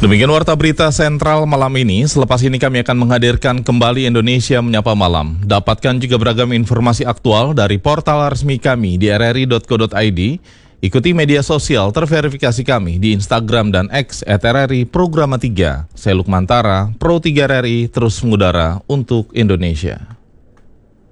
Demikian Warta Berita Sentral malam ini. Selepas ini kami akan menghadirkan kembali Indonesia Menyapa Malam. Dapatkan juga beragam informasi aktual dari portal resmi kami di rri.co.id. Ikuti media sosial terverifikasi kami di Instagram dan X @RRI Programa 3. Saya Lukmantara, Pro 3 RRI, terus mengudara untuk Indonesia.